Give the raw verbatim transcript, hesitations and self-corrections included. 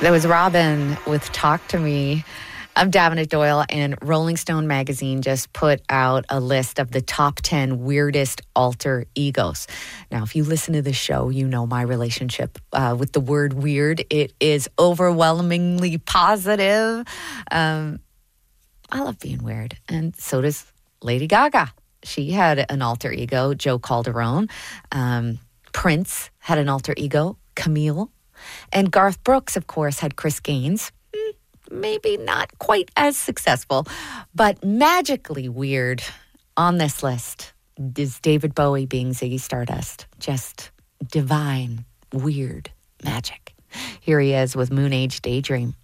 That was Robin with Talk to Me. I'm Davenant Doyle, and Rolling Stone magazine just put out a list of the top ten weirdest alter egos. Now, if you listen to the show, you know my relationship uh, with the word weird. It is overwhelmingly positive. Um, I love being weird, and so does Lady Gaga. She had an alter ego, Joe Calderone. Um, Prince had an alter ego, Camille. And Garth Brooks, of course, had Chris Gaines. Maybe not quite as successful, but magically weird on this list is David Bowie being Ziggy Stardust. Just divine, weird magic. Here he is with Moon Age Daydream.